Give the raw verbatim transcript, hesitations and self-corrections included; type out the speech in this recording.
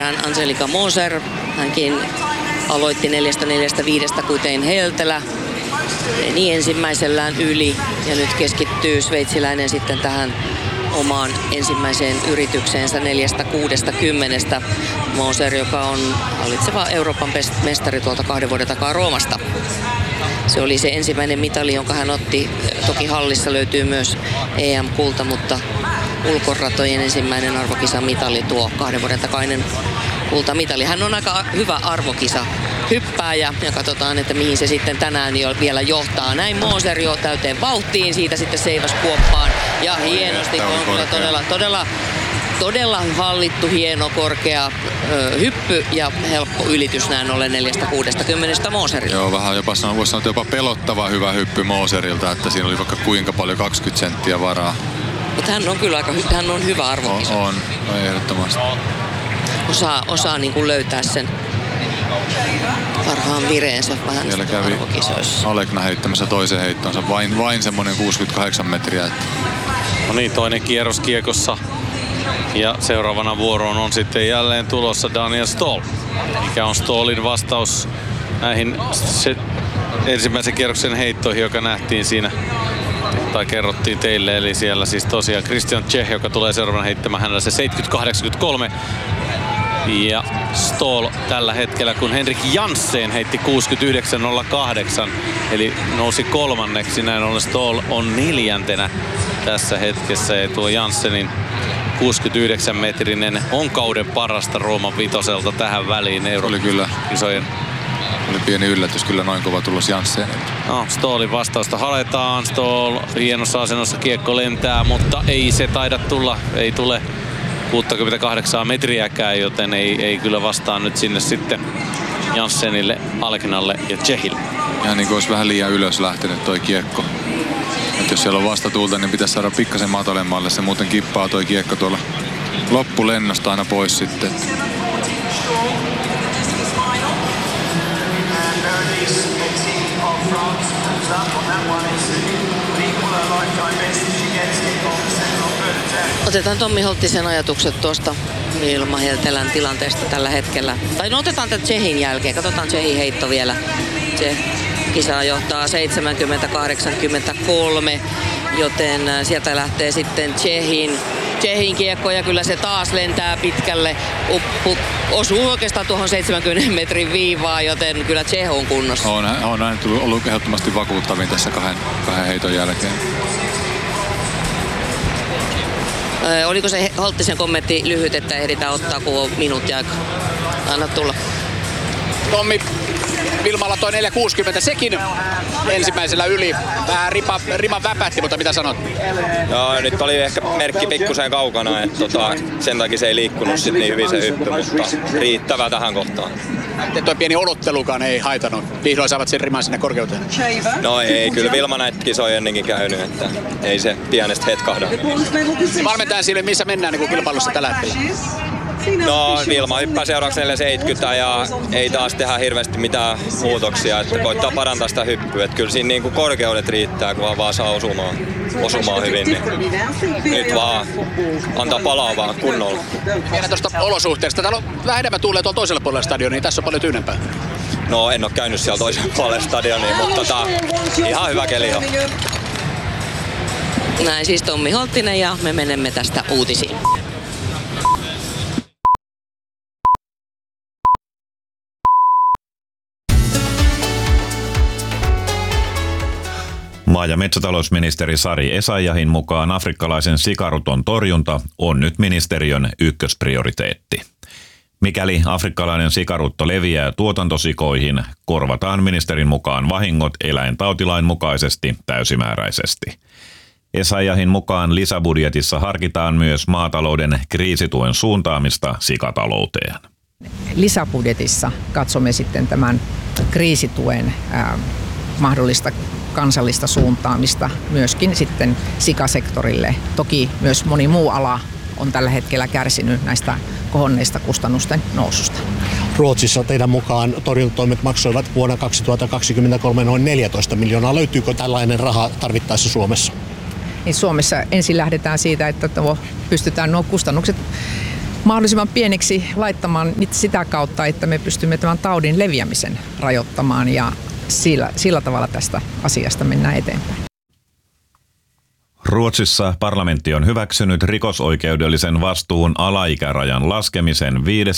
Angelika Moser, hänkin aloitti neljästä neljästä viidestä kuten Heltelä. Meni ensimmäisellään yli ja nyt keskittyy sveitsiläinen sitten tähän omaan ensimmäiseen yritykseensä neljästä kuudesta kymmenestä. Moser, joka on hallitseva Euroopan mestari tuolta kahden vuoden takaa Roomasta. Se oli se ensimmäinen mitali, jonka hän otti. Toki hallissa löytyy myös E M-kulta, mutta ulkoratojen ensimmäinen arvokisan mitali, tuo kahden vuoden takainen kultamitali. Hän on aika hyvä arvokisa hyppääjä ja katsotaan, että mihin se sitten tänään jo vielä johtaa. Näin Moser jo täyteen vauhtiin, siitä sitten seivas kuoppaan ja hienosti on kyllä todella, todella, todella hallittu, hieno, korkea ö, hyppy ja helppo ylitys näin ollen neljästä kuudesta kymmenestä Moserilta. Joo, vähän jopa sanoa, voisi sanoa, jopa pelottava hyvä hyppy Moserilta, että siinä oli vaikka kuinka paljon kaksikymmentä senttiä varaa. Mutta hän on kyllä aika hy- hän on hyvä arvokisa. On, on ehdottomasti. Osaa, osaa niin kuin löytää sen parhaan vireensä vähän siellä kävi arvokisoissa. Alekna heittämässä toisen heittonsa, vain, vain semmoinen kuusikymmentäkahdeksan metriä. Että... No niin, toinen kierros kiekossa. Ja seuraavana vuoroon on sitten jälleen tulossa Daniel Stoll. Mikä on Stollin vastaus näihin se ensimmäisen kierroksen heittoihin, joka nähtiin siinä tai kerrottiin teille, eli siellä siis tosiaan Christian Czech, joka tulee seuraavana heittämään hänellä se seitsemänkymmentä kahdeksankymmentäkolme. Ja Stoll tällä hetkellä, kun Henrik Janssen heitti kuusikymmentäyhdeksän nolla kahdeksan, eli nousi kolmanneksi, näin ollen Stoll on neljäntenä tässä hetkessä. Ja tuo Janssenin kuusikymmentäyhdeksän metrinen on kauden parasta Rooman vitoselta tähän väliin. Oli kyllä. Isojen. Oli pieni yllätys kyllä noin kova tulos Janssenilta. No, Stollin vastausta haletaan. Stoll hienossa asennossa, kiekko lentää, mutta ei se taida tulla, ei tule kuusikymmentäkahdeksan metriäkään, joten ei, ei kyllä vastaa nyt sinne sitten Janssenille, Aleknalle ja Czechille. Ja niin kuin olisi vähän liian ylös lähtenyt toi kiekko. Et jos siellä on vastatuulta, niin pitäisi saada pikkasen matalemmalle. Se muuten kippaa toi kiekko tuolla loppulennosta aina pois sitten. Otetaan Tommi Holttisen ajatukset tuosta Vilma Heltelän tilanteesta tällä hetkellä. Tai no otetaan tätä Tsehin jälkeen. Katsotaan Tsehin heitto vielä. Se kisa johtaa seitsemänkymmentä kahdeksankymmentäkolme, joten sieltä lähtee sitten Tsehin. Tsehin kiekko ja kyllä se taas lentää pitkälle. Uppu, osuu oikeastaan tuohon seitsemänkymmenen metrin viivaan, joten kyllä Tseh on kunnossa. On, on näin ollut ehdottomasti vakuuttavin tässä kahden, kahden heiton jälkeen. Ö, oliko se Holttisen kommentti lyhyt, että ehditään ottaa kun on minuutti aika? Anna tulla. Tommi, Vilmalla toi neljä kuusikymmentä, sekin ensimmäisellä yli. Vähän ripa, rima väpähti, mutta mitä sanot? Joo, nyt oli ehkä merkki pikkusen kaukana, että tota, sen takia se ei liikkunut sit niin hyvin se hyppy, mutta riittävä tähän kohtaan. Ja toi pieni odottelukaan ei haitanut. Vihdoin saavat sen riman sinne korkeuteen. No ei, kyllä Vilma näitä kisoja ennenkin käynyt, että ei se pienestä hetkahda. Valmentajan sille, missä mennään niin kilpailussa tällä hetkellä? No Vilma hyppää seuraavaksi neljä seitsemänkymmentä ja ei taas tehdä hirveästi mitään muutoksia, että koittaa parantaa sitä hyppyä. Että kyllä siinä niin kuin korkeudet riittää, kun vaan saa osumaan, osumaan hyvin. Niin nyt vaan antaa palaa vaan kunnolla. Vielä tuosta olosuhteesta. Täällä on vähän enemmän tuulee tuolla toisella puolella stadionia, niin tässä on paljon tyynempää. No en ole käynyt siellä toisella puolella stadionia, mutta tota, ihan hyvä keli on. Näin siis Tommi Holttinen ja me menemme tästä uutisiin. Maa- ja metsätalousministeri Sari Essayahin mukaan afrikkalaisen sikaruton torjunta on nyt ministeriön ykkösprioriteetti. Mikäli afrikkalainen sikarutto leviää tuotantosikoihin, korvataan ministerin mukaan vahingot eläintautilain mukaisesti täysimääräisesti. Essayahin mukaan lisäbudjetissa harkitaan myös maatalouden kriisituen suuntaamista sikatalouteen. Lisäbudjetissa katsomme sitten tämän kriisituen ää, mahdollista kansallista suuntaamista myöskin sitten sikasektorille. Toki myös moni muu ala on tällä hetkellä kärsinyt näistä kohonneista kustannusten noususta. Ruotsissa teidän mukaan torjuntatoimet maksoivat vuonna kaksituhattakaksikymmentäkolme noin neljätoista miljoonaa. Löytyykö tällainen raha tarvittaessa Suomessa? Niin Suomessa ensin lähdetään siitä, että tuo, pystytään nuo kustannukset mahdollisimman pieniksi laittamaan sitä kautta, että me pystymme tämän taudin leviämisen rajoittamaan ja sillä, sillä tavalla tästä asiasta mennään eteenpäin. Ruotsissa parlamentti on hyväksynyt rikosoikeudellisen vastuun alaikärajan laskemisen